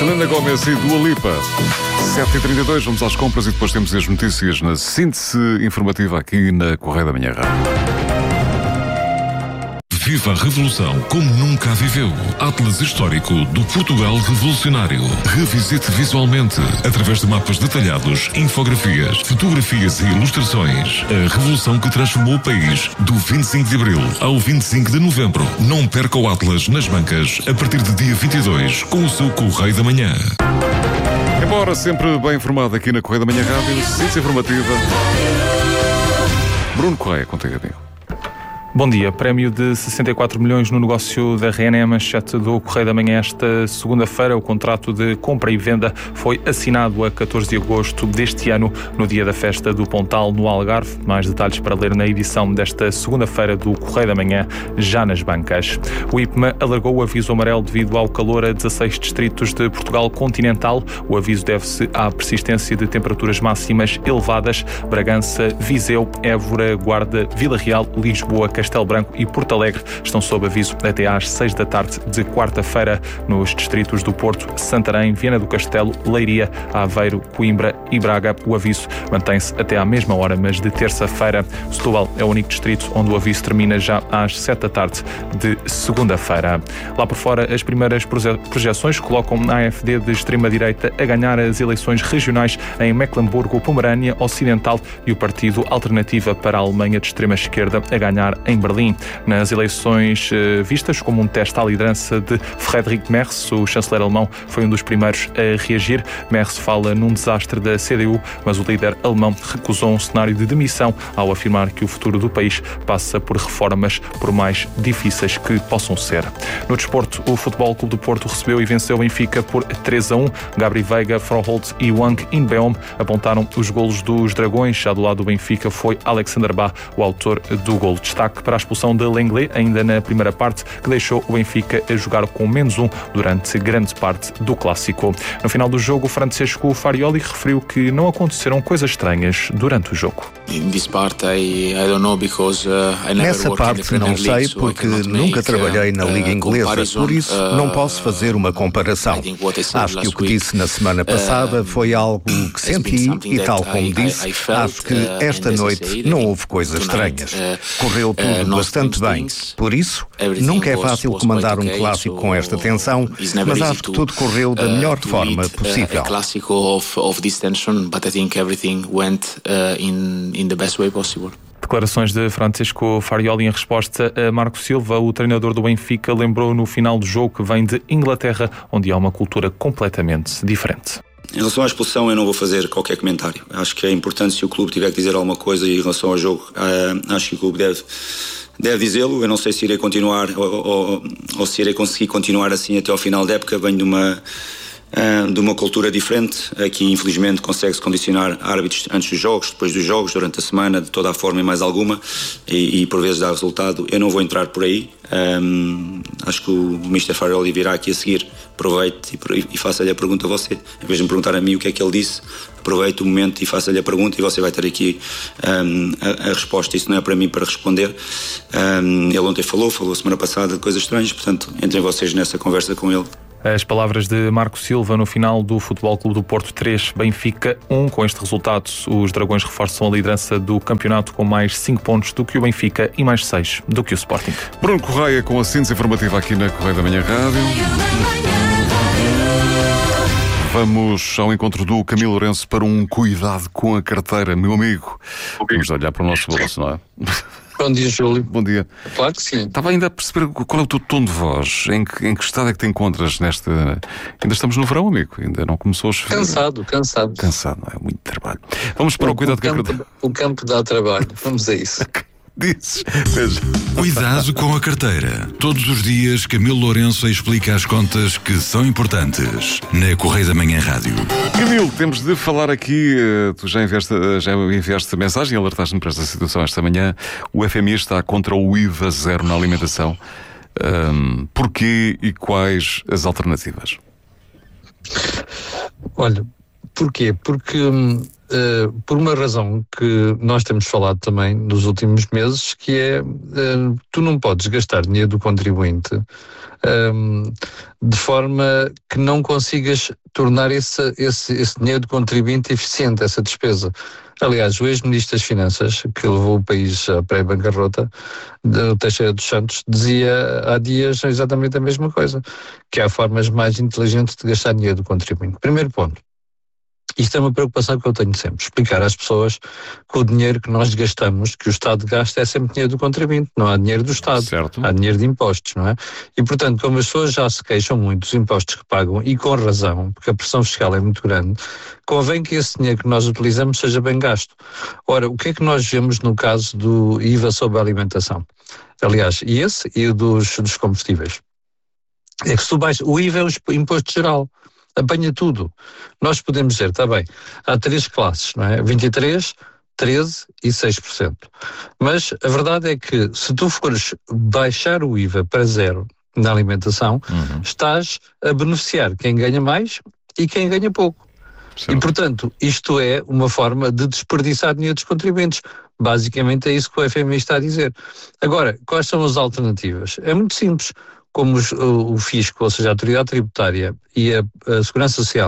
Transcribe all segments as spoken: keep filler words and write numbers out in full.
Selena Gomez e Dua Lipa. sete e trinta e dois, vamos às compras e depois temos as notícias na síntese informativa aqui na Correio da Manhã Rádio. Viva a Revolução como nunca a viveu. Atlas histórico do Portugal revolucionário. Revisite visualmente, através de mapas detalhados, infografias, fotografias e ilustrações, a revolução que transformou o país do vinte e cinco de abril ao vinte e cinco de novembro. Não perca o Atlas nas bancas a partir de dia vinte e dois com o seu Correio da Manhã. Embora sempre bem informado aqui na Correio da Manhã Rádio, síntese informativa. Bruno Correia, contigo, amigo. Bom dia. Prémio de sessenta e quatro milhões no negócio da R N E, manchete do Correio da Manhã esta segunda-feira. O contrato de compra e venda foi assinado a catorze de agosto deste ano, no dia da festa do Pontal, no Algarve. Mais detalhes para ler na edição desta segunda-feira do Correio da Manhã, já nas bancas. O I P M A alargou o aviso amarelo devido ao calor a dezasseis distritos de Portugal continental. O aviso deve-se à persistência de temperaturas máximas elevadas. Bragança, Viseu, Évora, Guarda, Vila Real, Lisboa, Castelo Branco e Porto Alegre estão sob aviso até às seis da tarde de quarta-feira. Nos distritos do Porto, Santarém, Viana do Castelo, Leiria, Aveiro, Coimbra e Braga, o aviso mantém-se até à mesma hora, mas de terça-feira. Setúbal é o único distrito onde o aviso termina já às sete da tarde de segunda-feira. Lá por fora, as primeiras projeções colocam a AfD de extrema-direita a ganhar as eleições regionais em Mecklemburgo-Pomerânia Ocidental e o Partido Alternativa para a Alemanha de extrema-esquerda a ganhar em Berlim. Nas eleições eh, vistas como um teste à liderança de Friedrich Merz, o chanceler alemão foi um dos primeiros a reagir. Merz fala num desastre da C D U, mas o líder alemão recusou um cenário de demissão ao afirmar que o futuro do país passa por reformas, por mais difíceis que possam ser. No desporto, o Futebol Clube do Porto recebeu e venceu o Benfica por três a um. Gabri Veiga, Froholt e Wang Inbeom apontaram os golos dos Dragões. Já do lado do Benfica foi Alexander Bah, o autor do golo. Destaque para a expulsão de Lenglet, ainda na primeira parte, que deixou o Benfica a jogar com menos um durante grande parte do clássico. No final do jogo, Francesco Farioli referiu que não aconteceram coisas estranhas durante o jogo. Nessa parte não sei, porque nunca trabalhei na Liga Inglesa, por isso não posso fazer uma comparação. Acho que o que disse na semana passada foi algo que senti e, tal como disse, acho que esta noite não houve coisas estranhas. Correu tudo bastante bem. Por isso, nunca é fácil comandar um clássico com esta tensão, mas acho que tudo correu da melhor forma possível. Declarações de Francesco Farioli em resposta a Marco Silva. O treinador do Benfica lembrou no final do jogo que vem de Inglaterra, onde há uma cultura completamente diferente. Em relação à expulsão, eu não vou fazer qualquer comentário. Acho que é importante, se o clube tiver que dizer alguma coisa em relação ao jogo, uh, acho que o clube deve, deve dizê-lo. Eu não sei se irei continuar ou, ou, ou se irei conseguir continuar assim até ao final da época. Venho de uma, uh, de uma cultura diferente. Aqui, infelizmente, consegue-se condicionar árbitros antes dos jogos, depois dos jogos, durante a semana, de toda a forma e mais alguma, e, e por vezes dá resultado. Eu não vou entrar por aí. Um, acho que o mister Farioli virá aqui a seguir. Aproveite e, e faça-lhe a pergunta a você. Em vez de me perguntar a mim o que é que ele disse, aproveite o momento e faça-lhe a pergunta e você vai ter aqui um, a, a resposta. Isso não é para mim para responder. Um, ele ontem falou, falou semana passada de coisas estranhas, portanto, entrem vocês nessa conversa com ele. As palavras de Marco Silva no final do Futebol Clube do Porto três, Benfica um. Com este resultado, os Dragões reforçam a liderança do campeonato com mais cinco pontos do que o Benfica e mais seis do que o Sporting. Bruno Correia com a síntese informativa aqui na Correio da Manhã Rádio. Vamos ao encontro do Camilo Lourenço para um cuidado com a carteira, meu amigo. Vamos olhar para o nosso bolso, não é? Bom dia, Júlio. Bom dia. Claro que sim. Estava ainda a perceber qual é o teu tom de voz, em que, em que estado é que te encontras nesta... Ainda estamos no verão, amigo, ainda não começou a chover. Cansado, cansado. Cansado, não é? Muito trabalho. Vamos para o, o cuidado com a carteira. O campo dá trabalho, vamos a isso. Dizes. Veja. Cuidado com a carteira. Todos os dias, Camilo Lourenço explica as contas que são importantes na Correio da Manhã Rádio. Camilo, temos de falar aqui, tu já enviaste, já enviaste a mensagem e alertaste-me para esta situação esta manhã. O F M I está contra o I V A zero na alimentação. Um, porquê e quais as alternativas? Olha, porquê? Porque hum, uh, por uma razão que nós temos falado também nos últimos meses, que é, uh, tu não podes gastar dinheiro do contribuinte um, de forma que não consigas tornar esse, esse, esse dinheiro do contribuinte eficiente, essa despesa. Aliás, o ex-ministro das Finanças, que levou o país à pré-bancarrota, o Teixeira dos Santos, dizia há dias exatamente a mesma coisa, que há formas mais inteligentes de gastar dinheiro do contribuinte. Primeiro ponto. Isto é uma preocupação que eu tenho sempre, explicar às pessoas que o dinheiro que nós gastamos, que o Estado gasta, é sempre dinheiro do contribuinte, não há dinheiro do Estado, certo. Há dinheiro de impostos, não é? E, portanto, como as pessoas já se queixam muito dos impostos que pagam, e com razão, porque a pressão fiscal é muito grande, convém que esse dinheiro que nós utilizamos seja bem gasto. Ora, o que é que nós vemos no caso do I V A sobre a alimentação? Aliás, e esse e o dos, dos combustíveis. É que se tu baixas, o I V A é o imposto geral. Apanha tudo. Nós podemos dizer, está bem, há três classes, não é? vinte e três, treze e seis por cento. Mas a verdade é que se tu fores baixar o I V A para zero na alimentação, uhum. estás a beneficiar quem ganha mais e quem ganha pouco. Certo. E, portanto, isto é uma forma de desperdiçar dinheiro dos contribuintes. Basicamente é isso que o F M I está a dizer. Agora, quais são as alternativas? É muito simples. Como os, o, o fisco, ou seja, a autoridade tributária e a, a segurança social,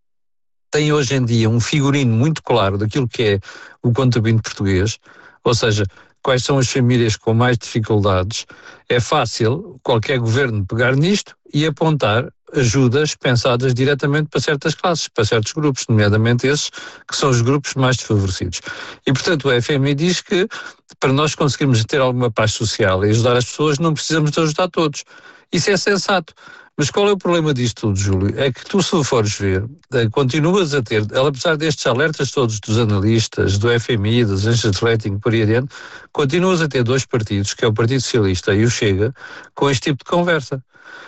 têm hoje em dia um figurino muito claro daquilo que é o contribuinte português, ou seja, quais são as famílias com mais dificuldades, é fácil qualquer governo pegar nisto e apontar ajudas pensadas diretamente para certas classes, para certos grupos, nomeadamente esses que são os grupos mais desfavorecidos. E, portanto, o F M I diz que para nós conseguirmos ter alguma paz social e ajudar as pessoas, não precisamos de ajudar todos. Isso é sensato. Mas qual é o problema disto tudo, Júlio? É que tu, se fores ver, continuas a ter, apesar destes alertas todos dos analistas, do F M I, das agências de rating, por aí adiante, continuas a ter dois partidos, que é o Partido Socialista e o Chega, com este tipo de conversa.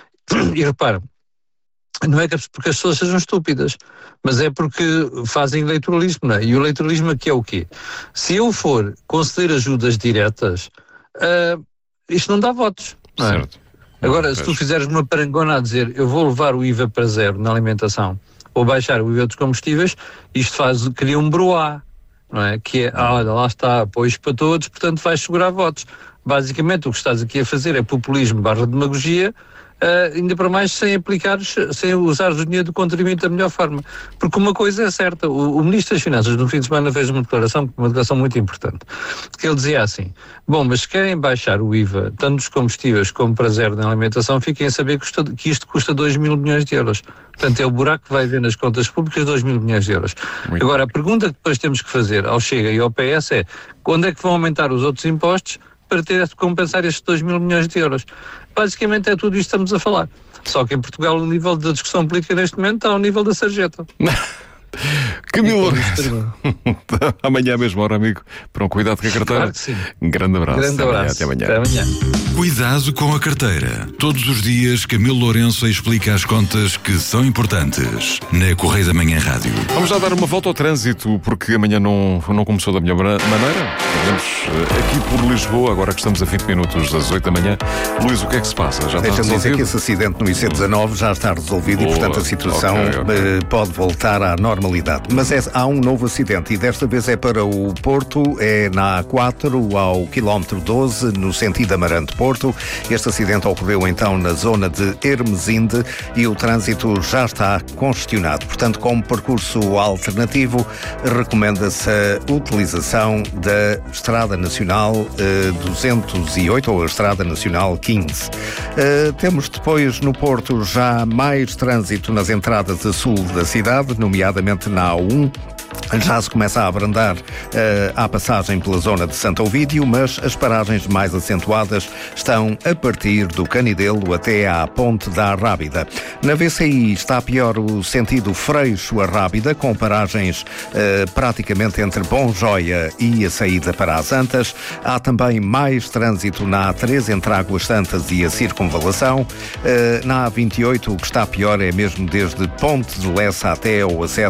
E repara, não é que porque as pessoas sejam estúpidas, mas é porque fazem eleitoralismo, não é? E o eleitoralismo aqui é o quê? Se eu for conceder ajudas diretas, uh, isto não dá votos, não é? Certo. Agora, se tu fizeres uma parangona a dizer eu vou levar o I V A para zero na alimentação ou baixar o I V A dos combustíveis, isto faz, cria um broá, não é? Que é, ah, olha, lá está, apoios para todos, portanto vais segurar votos. Basicamente o que estás aqui a fazer é populismo barra demagogia, Uh, ainda para mais sem aplicar, sem usar o dinheiro do contribuinte da melhor forma. Porque uma coisa é certa, o, o Ministro das Finanças no fim de semana fez uma declaração, uma declaração muito importante, que ele dizia assim, bom, mas se querem baixar o I V A, tanto dos combustíveis como para zero na alimentação, fiquem a saber que, custa, que isto custa dois mil milhões de euros. Portanto, é o buraco que vai haver nas contas públicas, dois mil milhões de euros. Muito Agora, a pergunta que depois temos que fazer ao Chega e ao P S é, quando é que vão aumentar os outros impostos para ter de compensar estes dois mil milhões de euros? Basicamente é tudo isto que estamos a falar. Só que em Portugal o nível da discussão política neste momento está ao nível da sarjeta. Camilo Lourenço. Amanhã à mesma hora, amigo. Para um cuidado com a carteira. Claro que sim. Um grande abraço. Grande até, abraço. Amanhã, até amanhã. Até amanhã. Cuidado com a carteira. Todos os dias, Camilo Lourenço explica as contas que são importantes na Correio da Manhã Rádio. Vamos já dar uma volta ao trânsito, porque amanhã não, não começou da melhor maneira. Vamos aqui por Lisboa, agora que estamos a vinte minutos das oito da manhã. Luís, o que é que se passa? Já está Deixa-me resolvido? dizer que esse acidente no I C dezanove já está resolvido. Boa. E, portanto, a situação okay, okay. pode voltar à normalidade. Mas é, há um novo acidente e desta vez é para o Porto, é na A quatro, ao quilómetro doze, no sentido Amarante-Porto. Este acidente ocorreu então na zona de Hermesinde e o trânsito já está congestionado. Portanto, como percurso alternativo, recomenda-se a utilização da Estrada Nacional eh, duzentos e oito ou a Estrada Nacional quinze. Eh, temos depois no Porto já mais trânsito nas entradas a sul da cidade, nomeadamente na A um. Já se começa a abrandar uh, à passagem pela zona de Santo Ovídio, mas as paragens mais acentuadas estão a partir do Canidelo até à Ponte da Rábida. Na V C I está pior o sentido Freixo a Rábida, com paragens uh, praticamente entre Bom Joia e a saída para as Antas. Há também mais trânsito na A três entre Águas Santas e a Circunvalação. Uh, na A vinte e oito o que está pior é mesmo desde Ponte de Lessa até o acesso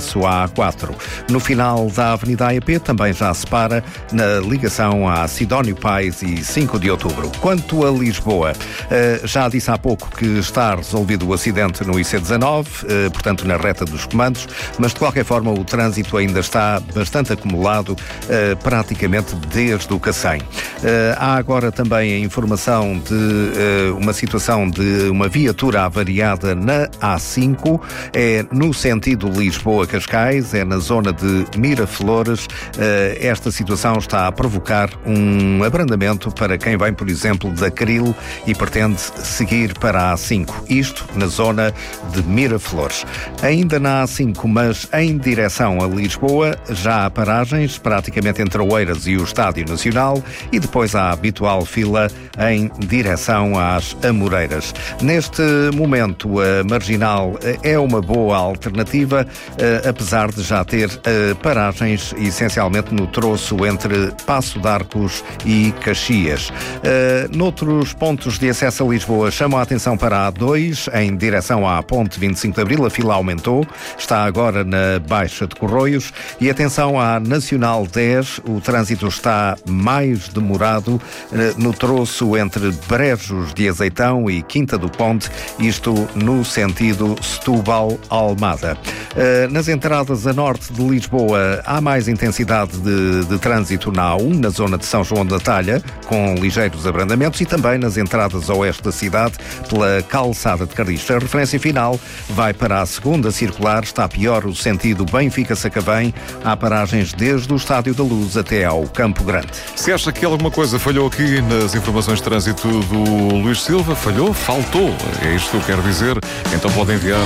acesso à A quatro. No final da Avenida A E P também já se para na ligação a Sidónio Pais e cinco de outubro. Quanto a Lisboa, já disse há pouco que está resolvido o acidente no I C dezanove, portanto na reta dos comandos, mas de qualquer forma o trânsito ainda está bastante acumulado, praticamente desde o Cacém. Há agora também a informação de uma situação de uma viatura avariada na A cinco, é no sentido Lisboa-Cascais, é na zona de Miraflores. Esta situação está a provocar um abrandamento para quem vem, por exemplo, da Caril e pretende seguir para a A cinco. Isto na zona de Miraflores. Ainda na A cinco, mas em direção a Lisboa, já há paragens, praticamente entre Oeiras e o Estádio Nacional, e depois há a habitual fila em direção às Amoreiras. Neste momento, a Marginal é uma boa alternativa, apesar de já ter paragens essencialmente no troço entre Passo de Arcos e Caxias. Noutros pontos de acesso a Lisboa, chamam a atenção para a A dois, em direção à Ponte vinte e cinco de Abril, a fila aumentou, está agora na Baixa de Corroios, e atenção à Nacional dez, o trânsito está mais demorado no troço entre Brejos de Azeitão e Quinta do Ponte, isto no sentido Setúbal-Almada. Nas entradas a norte de Lisboa há mais intensidade de, de trânsito na A um, na zona de São João da Talha, com ligeiros abrandamentos, e também nas entradas a oeste da cidade, pela calçada de Carris. A referência final vai para a segunda circular, está pior o sentido Benfica-Sacavém, há paragens desde o Estádio da Luz até ao Campo Grande. Se acha que alguma coisa falhou aqui nas informações de trânsito do Luís Silva, falhou, faltou, é isto que eu quero dizer, então pode enviar.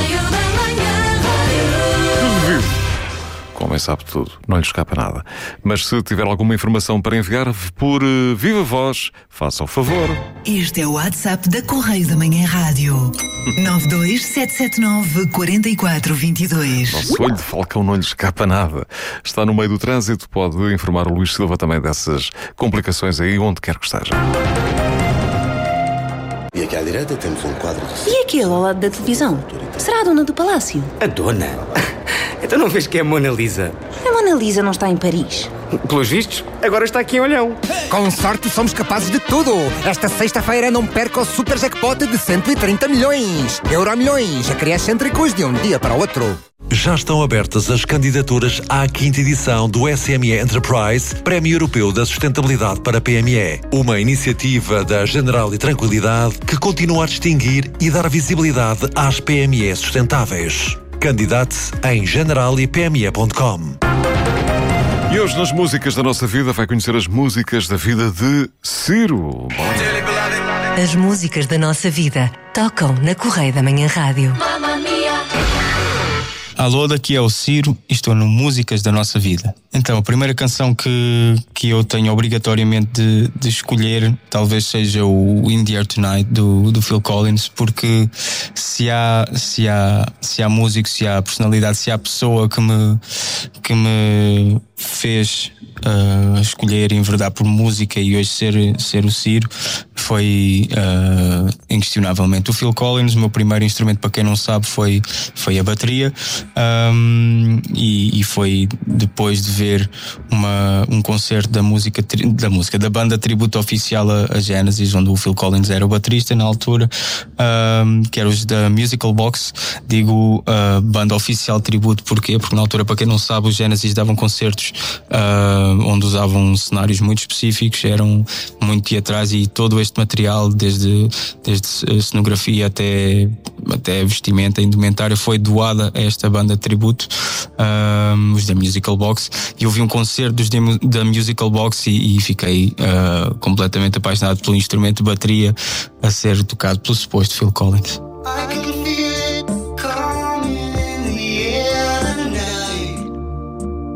Como sabe tudo, não lhe escapa nada. Mas se tiver alguma informação para enviar por uh, viva voz, faça o favor. Este é o WhatsApp da Correio da Manhã Rádio. nove dois sete sete nove quatro quatro dois dois. Nosso olho de falcão não lhe escapa nada. Está no meio do trânsito, pode informar o Luís Silva também dessas complicações aí, onde quer que esteja. E aqui à direita temos um quadro de... E aquele ao lado da televisão? Será a dona do palácio? A dona? Então não vês que é a Mona Lisa? A Mona Lisa não está em Paris. Pelos vistos, agora está aqui em Olhão. Com sorte somos capazes de tudo. Esta sexta-feira não perca o super jackpot de cento e trinta milhões. Euromilhões, a criar excêntricos de um dia para o outro. Já estão abertas as candidaturas à quinta edição do S M E Enterprise, Prémio Europeu da Sustentabilidade para P M E. Uma iniciativa da Generali Tranquilidade que continua a distinguir e dar visibilidade às P M E sustentáveis. Candidate-se em generali p m e ponto com. E hoje nas músicas da nossa vida vai conhecer as músicas da vida de Ciro. As músicas da nossa vida tocam na Correio da Manhã Rádio. Alô, daqui é o Ciro e estou no Músicas da Nossa Vida. Então, a primeira canção que, que eu tenho obrigatoriamente de, de escolher talvez seja o In the Air Tonight do, do Phil Collins, porque se há, se, há, se há músico, se há personalidade, se há pessoa que me, que me fez uh, escolher e enverdar por música e hoje ser, ser o Ciro, foi uh, inquestionavelmente o Phil Collins. O meu primeiro instrumento, para quem não sabe, foi, foi a bateria, um, e, e foi depois de ver uma, um concerto da música, da música da banda tributo oficial a, a Genesis, onde o Phil Collins era o baterista na altura, um, que era os da Musical Box. Digo uh, banda oficial tributo porquê? Porque na altura, para quem não sabe, os Genesis davam concertos uh, onde usavam cenários muito específicos, eram muito teatrais, e todo este material, desde, desde cenografia até, até vestimenta, indumentária, foi doada a esta banda de tributo, um, os da Musical Box. E eu vi um concerto dos da Musical Box e, e fiquei uh, completamente apaixonado pelo instrumento de bateria a ser tocado pelo suposto Phil Collins.